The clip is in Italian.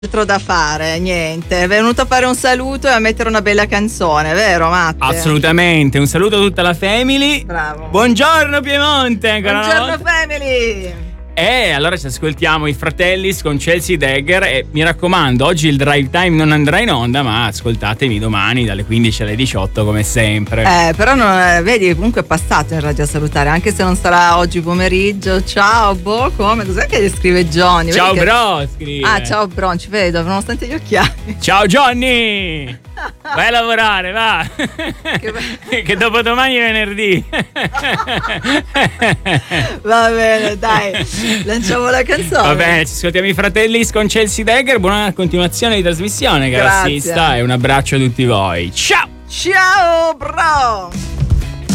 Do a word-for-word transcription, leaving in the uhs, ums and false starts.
altro da fare, niente, è venuto a fare un saluto e a mettere una bella canzone, vero Matte? Assolutamente, un saluto a tutta la family. Bravo. Buongiorno Piemonte, ancora Buongiorno una volta. family. E allora ci ascoltiamo i Fratellis con Chelsea Dagger e mi raccomando, oggi il drive time non andrà in onda, ma ascoltatemi domani dalle quindici alle diciotto come sempre. Eh, però non, eh, vedi, comunque è passato in radio a salutare, anche se non sarà oggi pomeriggio. Ciao, boh, come? Cos'è che gli scrive Johnny? Ciao Vedi che... bro, scrive. Ah, ciao bro, non ci vedo, nonostante gli occhiali. Ciao Johnny! Vai a lavorare, va! Che, be- che dopo domani è venerdì. Va bene, dai, lanciamo la canzone. Va bene, ci ascoltiamo i Fratellis con Chelsea Dagger. Buona continuazione di trasmissione, Grazie. caro assista, e un abbraccio a tutti voi. Ciao! Ciao bro!